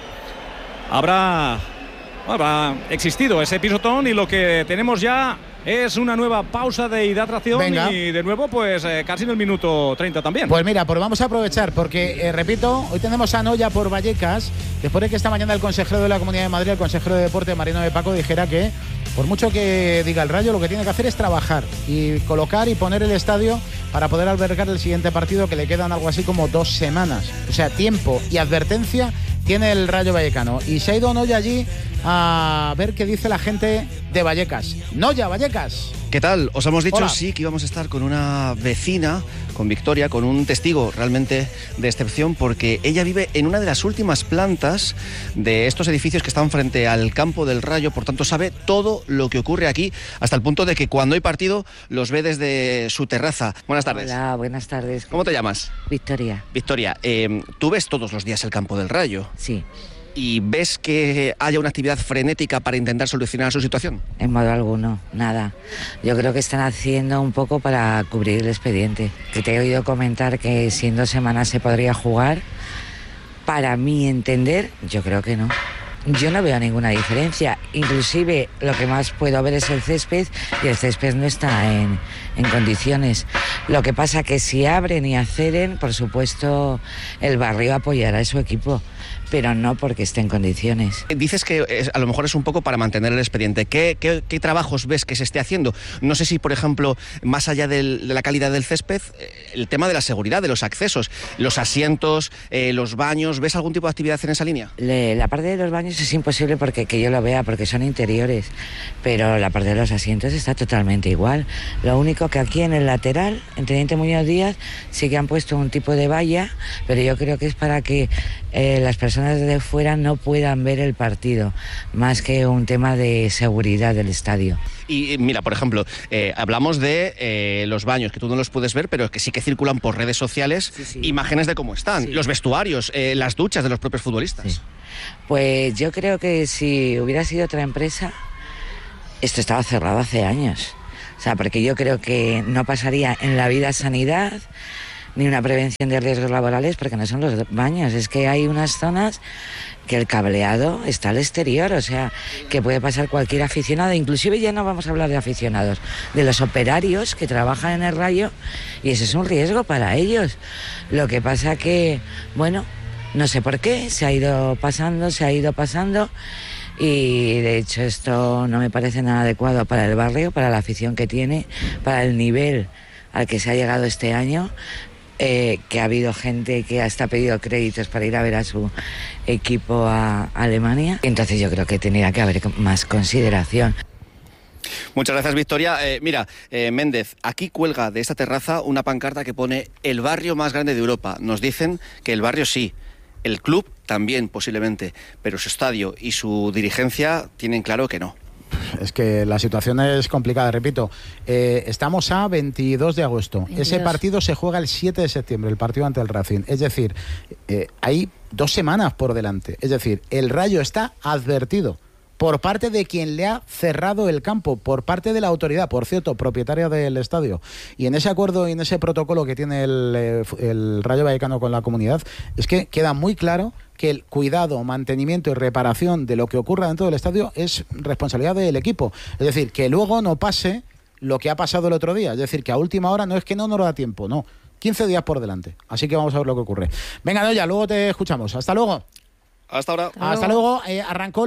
habrá existido ese pisotón, y lo que tenemos ya es una nueva pausa de hidratación. Venga. Y de nuevo pues casi en el minuto 30 también. Pues mira, pues vamos a aprovechar porque, repito, hoy tenemos a Noya por Vallecas, después de que esta mañana el consejero de la Comunidad de Madrid, el consejero de Deporte, Mariano de Paco, dijera que por mucho que diga el Rayo, lo que tiene que hacer es trabajar y colocar y poner el estadio para poder albergar el siguiente partido, que le quedan algo así como 2 semanas. O sea, tiempo y advertencia tiene el Rayo Vallecano. Y se ha ido Noya allí a ver qué dice la gente de Vallecas. Noya, Vallecas. ¿Qué tal? Os hemos dicho, Hola. Sí, que íbamos a estar con una vecina, con Victoria, con un testigo realmente de excepción, porque ella vive en una de las últimas plantas de estos edificios que están frente al campo del Rayo, por tanto sabe todo lo que ocurre aquí, hasta el punto de que cuando hay partido los ve desde su terraza. Buenas tardes. Hola, buenas tardes. ¿Cómo te llamas? Victoria. Victoria, ¿tú ves todos los días el campo del Rayo? Sí. ¿Y ves que haya una actividad frenética para intentar solucionar su situación? En modo alguno, nada. Yo creo que están haciendo un poco para cubrir el expediente. Que te he oído comentar que si en 2 semanas se podría jugar. Para mi entender, yo creo que no. Yo no veo ninguna diferencia. Inclusive lo que más puedo ver es el césped, y el césped no está en condiciones. Lo que pasa que si abren y acceden, por supuesto, el barrio apoyará a su equipo, pero no porque esté en condiciones. Dices que a lo mejor es un poco para mantener el expediente. ¿Qué trabajos ves que se esté haciendo? No sé si, por ejemplo, más allá de la calidad del césped, el tema de la seguridad, de los accesos, los asientos, los baños, ¿ves algún tipo de actividad en esa línea? La parte de los baños es imposible porque que yo lo vea, porque son interiores, pero la parte de los asientos está totalmente igual. Lo único que aquí en el lateral, en Teniente Muñoz Díaz, sí que han puesto un tipo de valla, pero yo creo que es para que las personas de fuera no puedan ver el partido, más que un tema de seguridad del estadio. Y mira, por ejemplo, hablamos de los baños, que tú no los puedes ver, pero que sí que circulan por redes sociales, sí. Imágenes de cómo están, sí. Los vestuarios, las duchas de los propios futbolistas. Sí. Pues yo creo que si hubiera sido otra empresa, esto estaba cerrado hace años. O sea, porque yo creo que no pasaría en la vida sanidad ni una prevención de riesgos laborales, porque no son los baños. Es que hay unas zonas que el cableado está al exterior, o sea, que puede pasar cualquier aficionado. Inclusive ya no vamos a hablar de aficionados, de los operarios que trabajan en el Rayo, y ese es un riesgo para ellos. Lo que pasa que, bueno, no sé por qué, se ha ido pasando, y de hecho esto no me parece nada adecuado para el barrio, para la afición que tiene, para el nivel al que se ha llegado este año. Que ha habido gente que hasta ha pedido créditos para ir a ver a su equipo a Alemania. Entonces yo creo que tendría que haber más consideración. Muchas gracias, Victoria. Mira, Méndez, aquí cuelga de esta terraza una pancarta que pone el barrio más grande de Europa. Nos dicen que el barrio sí, el club también posiblemente, pero su estadio y su dirigencia tienen claro que no. es que la situación es complicada, repito. Estamos a 22 de agosto. 22. Ese partido se juega el 7 de septiembre, el partido ante el Racing. Es decir, hay 2 semanas por delante. Es decir, el Rayo está advertido por parte de quien le ha cerrado el campo, por parte de la autoridad, por cierto, propietaria del estadio. Y en ese acuerdo y en ese protocolo que tiene el Rayo Vallecano con la comunidad, es que queda muy claro que el cuidado, mantenimiento y reparación de lo que ocurra dentro del estadio es responsabilidad del equipo. Es decir, que luego no pase lo que ha pasado el otro día. Es decir, que a última hora no es que no nos da tiempo, no. 15 días por delante. Así que vamos a ver lo que ocurre. Venga, Noya, luego te escuchamos. Hasta luego. Hasta ahora. Hasta luego. Arrancó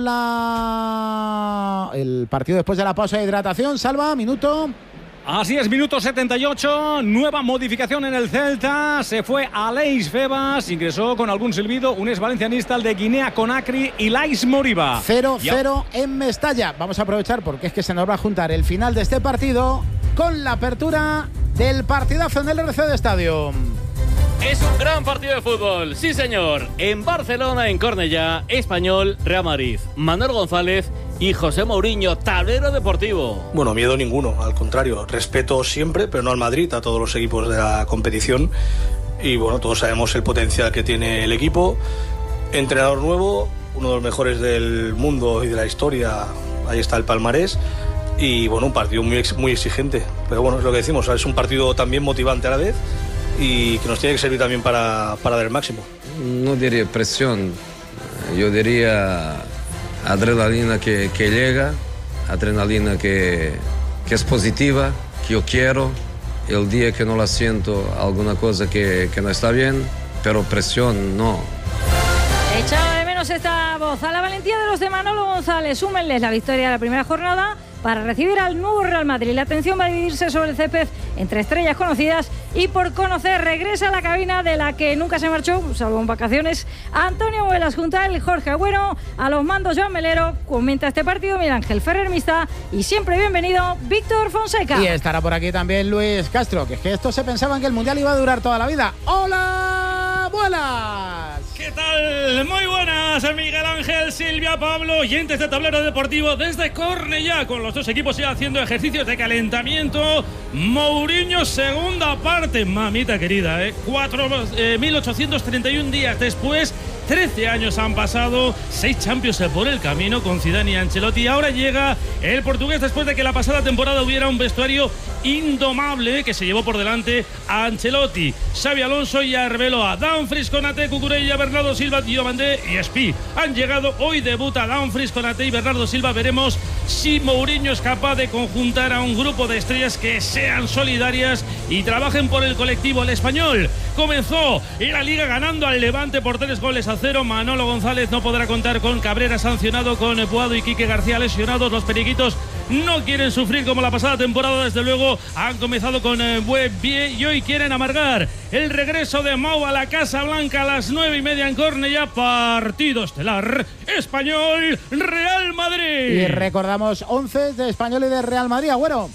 el partido después de la pausa de hidratación. Salva, minuto. Así es, minuto 78, nueva modificación en el Celta. Se fue Aleix Febas, ingresó con algún silbido un exvalencianista, el de Guinea Conakry, Ilais Moriba. 0-0 en Mestalla. Vamos a aprovechar porque es que se nos va a juntar el final de este partido con la apertura del partidazo en el RC Estadio. Es un gran partido de fútbol, sí señor. En Barcelona, en Cornellá, Español, Real Madrid. Manuel González y José Mourinho, tablero deportivo. Bueno, miedo ninguno, al contrario. Respeto siempre, pero no al Madrid, a todos los equipos de la competición. Y bueno, todos sabemos el potencial que tiene el equipo. Entrenador nuevo, uno de los mejores del mundo y de la historia. Ahí está el palmarés. Y bueno, un partido muy exigente. Pero bueno, es lo que decimos, es un partido también motivante a la vez y que nos tiene que servir también para dar el máximo. No diría presión, yo diría adrenalina que llega, adrenalina que es positiva, que yo quiero. El día que no la siento, alguna cosa que no está bien, pero presión no. Echaba de menos esta voz. A la valentía de los de Manolo González, súmenles la victoria de la primera jornada para recibir al nuevo Real Madrid. La atención va a dividirse sobre el césped entre estrellas conocidas y por conocer. Regresa a la cabina de la que nunca se marchó, salvo en vacaciones, Antonio Muelas, junto a él Jorge Agüero, a los mandos Joan Melero, comenta este partido Miguel Ángel Ferrer Mista y siempre bienvenido Víctor Fonseca. Y estará por aquí también Luis Castro, que es que estos se pensaban que el Mundial iba a durar toda la vida. ¡Hola, Muelas! ¿Qué tal? Muy buenas, Miguel Ángel, Silvia, Pablo, oyentes de Tablero Deportivo desde Cornellá, con los dos equipos ya haciendo ejercicios de calentamiento. Mourinho, segunda parte, mamita querida, 1831 días después, 13 años han pasado, 6 Champions por el camino con Zidane y Ancelotti. Ahora llega el portugués después de que la pasada temporada hubiera un vestuario indomable que se llevó por delante a Ancelotti, Xabi Alonso y Arbeloa. Dumfries, Konaté, Cucurella, Bernardo Silva, Diomandé y Espí han llegado. Hoy debuta Dumfries, Konaté y Bernardo Silva. Veremos si Mourinho es capaz de conjuntar a un grupo de estrellas que sean solidarias y trabajen por el colectivo. El Español comenzó la Liga ganando al Levante por 3-0. Manolo González no podrá contar con Cabrera sancionado, con Puado y Quique García lesionados. Los periquitos no quieren sufrir como la pasada temporada, desde luego. Han comenzado con buen pie y hoy quieren amargar el regreso de Mau a la Casa Blanca a las 9:30 en Cornellá. Partido estelar, Español Real Madrid. Y recordamos 11 de Español y de Real Madrid, Agüero.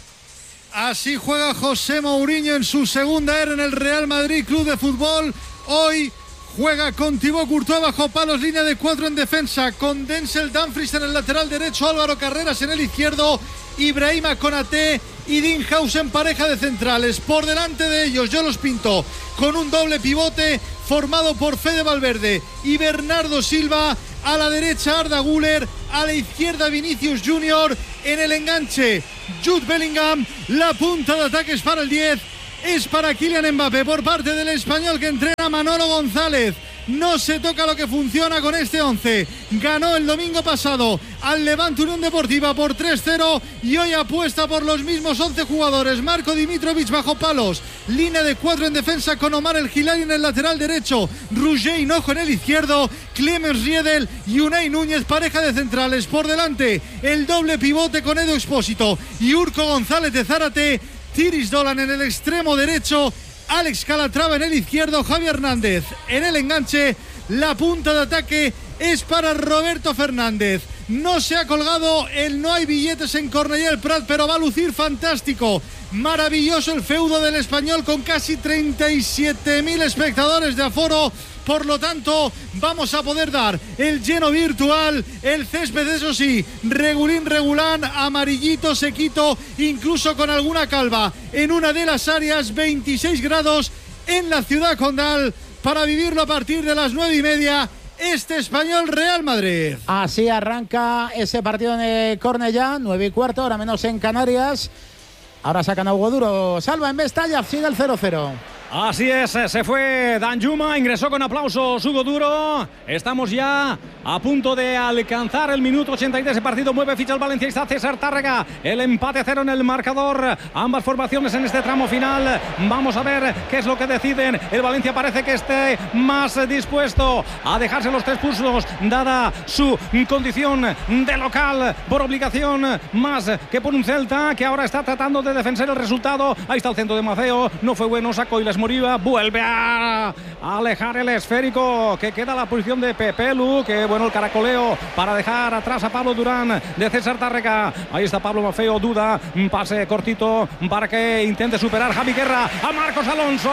Así juega José Mourinho en su segunda era en el Real Madrid Club de Fútbol. Hoy juega con Thibaut Courtois bajo palos, línea de 4 en defensa, con Denzel Dumfries en el lateral derecho, Álvaro Carreras en el izquierdo, Ibrahima Konaté y Dean House en pareja de centrales. Por delante de ellos yo los pinto con un doble pivote formado por Fede Valverde y Bernardo Silva. A la derecha Arda Güler, a la izquierda Vinicius Junior, en el enganche Jude Bellingham. La punta de ataque es para el 10, es para Kylian Mbappé por parte del Español que entrena Manolo González. No se toca lo que funciona con este 11. Ganó el domingo pasado al Levante Unión Deportiva por 3-0 y hoy apuesta por los mismos 11 jugadores. Marco Dimitrovic bajo palos, línea de 4 en defensa con Omar El Hilali en el lateral derecho, Roger Hinojo en el izquierdo, Clemens Riedel y Unai Núñez pareja de centrales. Por delante el doble pivote con Edu Expósito y Urco González de Zárate, Tiris Dolan en el extremo derecho, Alex Calatrava en el izquierdo, Javi Hernández en el enganche. La punta de ataque es para Roberto Fernández. No se ha colgado el no hay billetes en Cornellá el Prat, pero va a lucir fantástico Maravilloso el feudo del Español con casi 37.000 espectadores de aforo. Por lo tanto, vamos a poder dar el lleno virtual, el césped, eso sí, regulán, amarillito, sequito, incluso con alguna calva. En una de las áreas, 26 grados en la ciudad condal, para vivirlo a partir de las 9:30, este Español Real Madrid. Así arranca ese partido en Cornellá, 9:15, ahora menos en Canarias. Ahora sacan a Hugo Duro, salva en Mestalla, sigue el 0-0. Así es, se fue Danjuma, ingresó con aplausos Hugo Duro. Estamos ya a punto de alcanzar el minuto 83 de partido. Mueve ficha el Valencia y está César Tárrega. El empate 0 en el marcador. Ambas formaciones en este tramo final. Vamos a ver qué es lo que deciden. El Valencia parece que esté más dispuesto a dejarse los 3 puntos, dada su condición de local por obligación, más que por un Celta que ahora está tratando de defender el resultado. Ahí está el centro de Maceo, no fue bueno, sacó y les Moriba, vuelve a alejar el esférico, que queda la posición de Pepelu, que bueno el caracoleo para dejar atrás a Pablo Durán de César Tárrega. Ahí está Pablo Mafeo, duda, un pase cortito para que intente superar Javi Guerra a Marcos Alonso,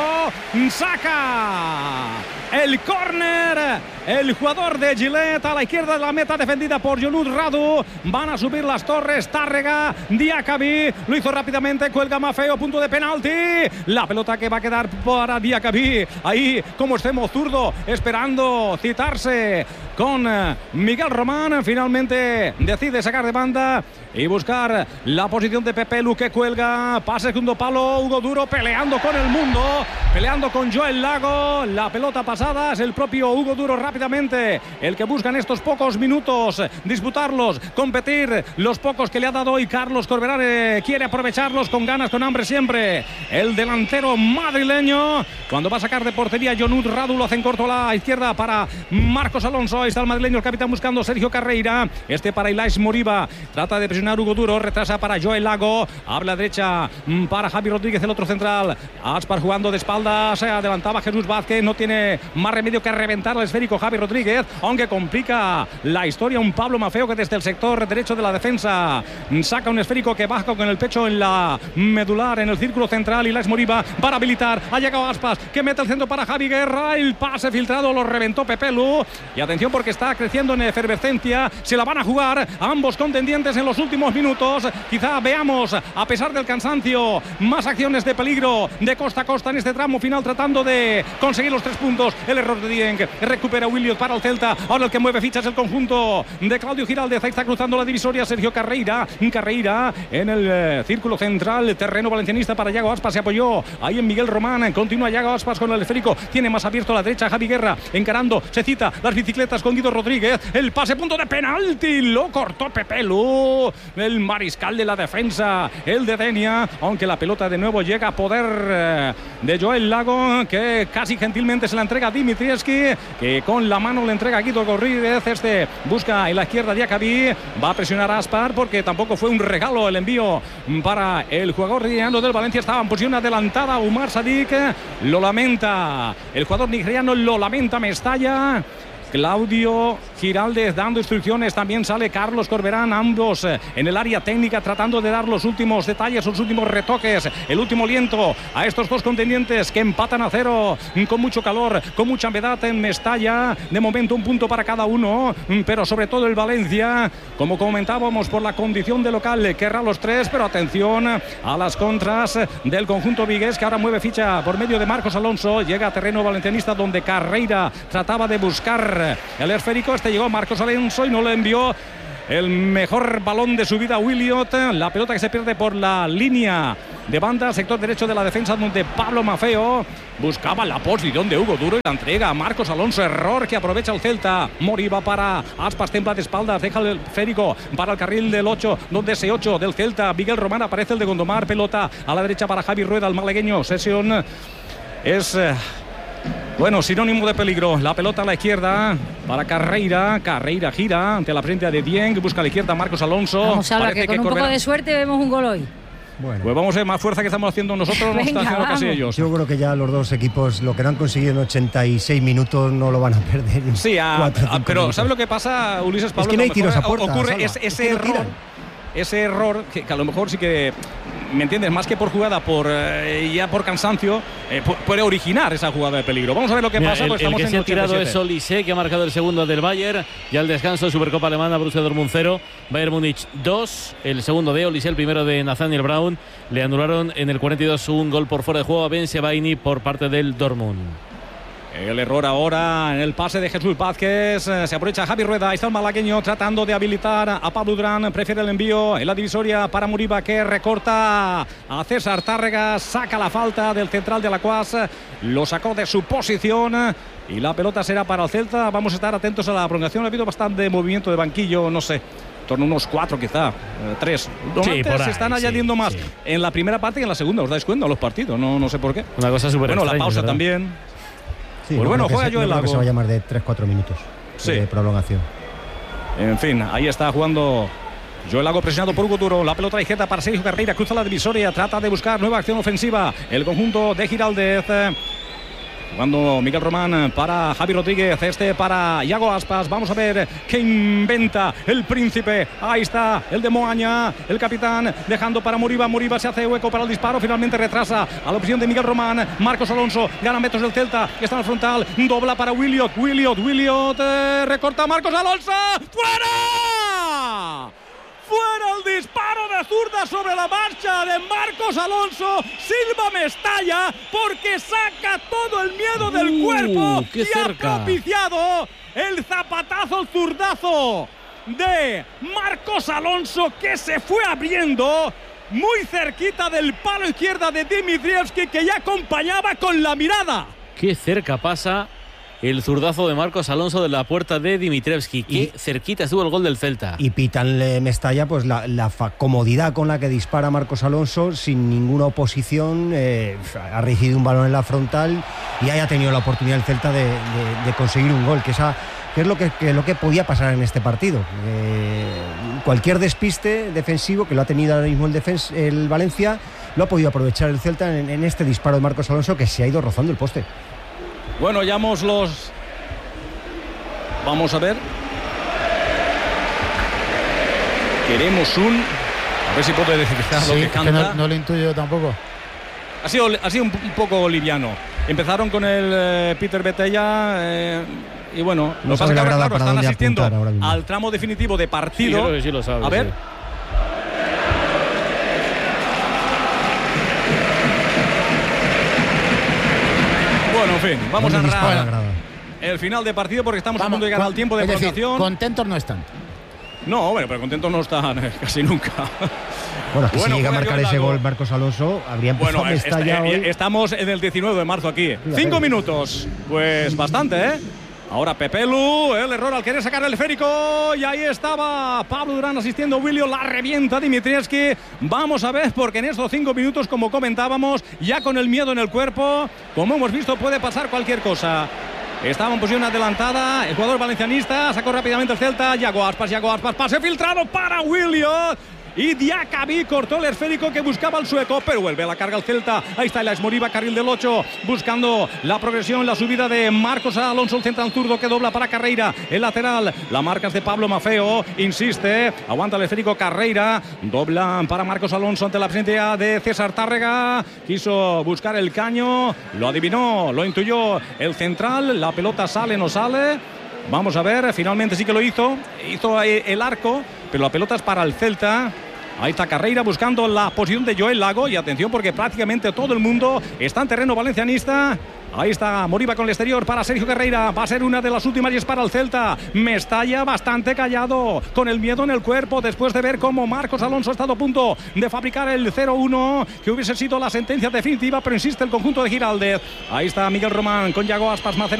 saca el córner, el jugador de Gillette a la izquierda de la meta, defendida por Jonut Radu. Van a subir las torres, Tárrega, Diakabi, lo hizo rápidamente, cuelga Mafeo, punto de penalti, la pelota que va a quedar para Diakabi, ahí como extremo zurdo, esperando citarse con Miguel Román. Finalmente decide sacar de banda y buscar la posición de Pepelu, que cuelga, pase segundo palo, Hugo Duro peleando con el mundo, peleando con Joel Lago, la pelota pasada, es el propio Hugo Duro rápidamente el que busca en estos pocos minutos disputarlos, competir, los pocos que le ha dado hoy Carlos Corberán, quiere aprovecharlos con ganas, con hambre siempre, el delantero madrileño. Cuando va a sacar de portería Jonut Radu, lo hacen corto a la izquierda para Marcos Alonso. Ahí está el madrileño, el capitán buscando Sergio Carreira, este para Ilaix Moriba, trata de presionar Hugo Duro, retrasa para Joel Lago, abre la derecha para Javi Rodríguez, el otro central. Aspar jugando de espaldas, se adelantaba Jesús Vázquez, no tiene más remedio que reventar el esférico Javi Rodríguez, aunque complica la historia un Pablo Mafeo, que desde el sector derecho de la defensa saca un esférico que baja con el pecho en la medular, en el círculo central. Ilaix Moriba para habilitar, ha llegado Aspas, que mete el centro para Javi Guerra, el pase filtrado lo reventó Pepelu, y atención porque está creciendo en efervescencia, se la van a jugar ambos contendientes en los últimos minutos. Quizá veamos, a pesar del cansancio, más acciones de peligro de costa a costa en este tramo final, tratando de conseguir los 3 puntos. El error de Dieng, recupera Williot para el Celta, ahora el que mueve fichas el conjunto de Claudio Giraldez. Ahí está cruzando la divisoria Sergio Carreira en el círculo central, terreno valencianista para Yago Aspas, se apoyó ahí en Miguel Román, continúa Yago Aspas con el esférico, tiene más abierto a la derecha Javi Guerra, encarando, se cita las bicicletas con Guido Rodríguez, el pase, punto de penalti, lo cortó Pepelu, el mariscal de la defensa, el de Denia, aunque la pelota de nuevo llega a poder de Joel Lago, que casi gentilmente se la entrega a Dimitrievski, que con la mano le entrega a Guido Rodríguez. Este busca en la izquierda Diakabi, va a presionar a Aspar, porque tampoco fue un regalo el envío para el jugador nigeriano del Valencia. Estaba en posición adelantada Umar Sadik, lo lamenta el jugador nigeriano, lo lamenta Mestalla. Claudio Giraldez dando instrucciones, también sale Carlos Corberán, ambos en el área técnica tratando de dar los últimos detalles, los últimos retoques, el último aliento a estos dos contendientes que empatan a 0 con mucho calor, con mucha humedad en Mestalla. De momento un punto para cada uno, pero sobre todo el Valencia, como comentábamos, por la condición de local, querrá los 3, pero atención a las contras del conjunto vigués, que ahora mueve ficha por medio de Marcos Alonso, llega a terreno valencianista donde Carreira trataba de buscar el esférico, este llegó Marcos Alonso y no le envió el mejor balón de su vida Williot. La pelota que se pierde por la línea de banda, sector derecho de la defensa, donde Pablo Mafeo buscaba la posición de Hugo Duro y la entrega a Marcos Alonso, error que aprovecha el Celta. Moriba para Aspas, templa de espaldas, deja el esférico para el carril del 8, donde ese 8 del Celta, Miguel Román, aparece el de Gondomar, pelota a la derecha para Javi Rueda, el malagueño. Sesión es sinónimo de peligro. La pelota a la izquierda para Carreira. Carreira gira ante la frente de Dieng. Busca a la izquierda Marcos Alonso. Vamos a hablar que con un poco de suerte vemos un gol hoy. Bueno. Pues vamos a ver, más fuerza que estamos haciendo nosotros, no está haciendo casi ellos. Yo creo que ya los dos equipos lo que no han conseguido en 86 minutos no lo van a perder. Sí, pero ¿sabes lo que pasa, Ulises Pablo? Es que no hay tiros a puerta. Ocurre ese error que a lo mejor sí que ¿me entiendes? Más que por jugada, ya por cansancio, puede originar esa jugada de peligro. Vamos a ver lo que pasa. Pues el que se ha tirado es Olise, que ha marcado el segundo del Bayern. Ya al descanso, Supercopa Alemana, Borussia Dortmund 0, Bayern Múnich 2. El segundo de Olise, el primero de Nathaniel Brown. Le anularon en el 42 un gol por fuera de juego a Ben Sebaini por parte del Dortmund. El error ahora en el pase de Jesús Vázquez. Se aprovecha Javi Rueda. Ahí está el malagueño tratando de habilitar a Pablo Durán. Prefiere el envío en la divisoria para Muriba, que recorta a César Tárrega. Saca la falta del central de Alacuás. Lo sacó de su posición. Y la pelota será para el Celta. Vamos a estar atentos a la prolongación. Ha habido bastante movimiento de banquillo. No sé, en torno a unos 4 quizá, 3. Se están añadiendo más en la primera parte que en la segunda. ¿Os dais cuenta? Los partidos. No sé por qué. Una cosa súper Bueno, extraña, la pausa ¿verdad? también. Sí, pues bueno, juega Joel Lago. Que se va a llamar de 3-4 minutos de prolongación. En fin, ahí está jugando Joel Lago, presionado por Hugo Duro. La pelota ligera para Sergio Carreira, cruza la divisoria, trata de buscar nueva acción ofensiva. El conjunto de Giraldez. Jugando Miguel Román para Javi Rodríguez, para Iago Aspas. Vamos a ver qué inventa el príncipe. Ahí está el de Moaña, el capitán, dejando para Muriba. Muriba se hace hueco para el disparo, finalmente retrasa a la opción de Miguel Román. Marcos Alonso gana metros del Celta, que está en el frontal, dobla para Williot, recorta Marcos Alonso. ¡Fuera! Fuera el disparo de zurda sobre la marcha de Marcos Alonso. Silva Mestalla, porque saca todo el miedo del cuerpo y ha propiciado el zapatazo, el zurdazo de Marcos Alonso, que se fue abriendo muy cerquita del palo izquierda de Dimitrievski, que ya acompañaba con la mirada. Qué cerca pasa el zurdazo de Marcos Alonso de la puerta de Dimitrievski. Qué cerquita estuvo el gol del Celta. Y pitan Mestalla, pues la comodidad con la que dispara Marcos Alonso, sin ninguna oposición. Ha recibido un balón en la frontal y haya tenido la oportunidad el Celta de conseguir un gol, que es lo que podía pasar en este partido. Cualquier despiste defensivo, que lo ha tenido ahora mismo el Valencia, lo ha podido aprovechar el Celta en este disparo de Marcos Alonso, que se ha ido rozando el poste. Bueno, vamos a ver. Queremos a ver si puedo decir lo que canta. Que no lo intuyo yo tampoco. Ha sido un poco liviano. Empezaron con el Peter Betella. Y bueno, no sabe la verdad, están asistiendo al tramo definitivo de partido. Sí, creo que sí lo sabe. A ver. Sí. Bueno, en fin, vamos a narrar el final de partido, porque estamos a punto de llegar al tiempo de prolongación. Contentos no están. No, bueno, pero contentos no están casi nunca. Bueno, que si llega a marcar ese gol Marcos Alonso, habría empezado Mestalla hoy. Estamos en el 19 de marzo aquí. 5 minutos. Pues bastante, ¿eh? Ahora Pepelu, el error al querer sacar el esférico. Y ahí estaba Pablo Durán asistiendo a Williot. La revienta Dimitrievski. Vamos a ver, porque en estos 5 minutos, como comentábamos, ya con el miedo en el cuerpo, como hemos visto, puede pasar cualquier cosa. Estaba en posición adelantada el jugador valencianista. Sacó rápidamente el Celta. Iago Aspas. Pase filtrado para Williot. Y Diacabí cortó el esférico que buscaba el sueco, pero vuelve a la carga el Celta. Ahí está el Moriba, carril del 8, buscando la progresión, la subida de Marcos Alonso, el central zurdo que dobla para Carreira, el lateral, la marca es de Pablo Mafeo, insiste, aguanta el esférico Carreira, dobla para Marcos Alonso ante la presencia de César Tárrega, quiso buscar el caño, lo adivinó, lo intuyó el central, la pelota sale, no sale. Vamos a ver, finalmente sí que lo hizo el arco, pero la pelota es para el Celta. Ahí está Carreira buscando la posición de Joel Lago, y atención, porque prácticamente todo el mundo está en terreno valencianista. Ahí está Moriba con el exterior para Sergio Carreira. Va a ser una de las últimas y es para el Celta. Mestalla bastante callado, con el miedo en el cuerpo, después de ver cómo Marcos Alonso ha estado a punto de fabricar el 0-1, que hubiese sido la sentencia definitiva, pero insiste el conjunto de Giraldez. Ahí está Miguel Román con Iago Aspas, Macena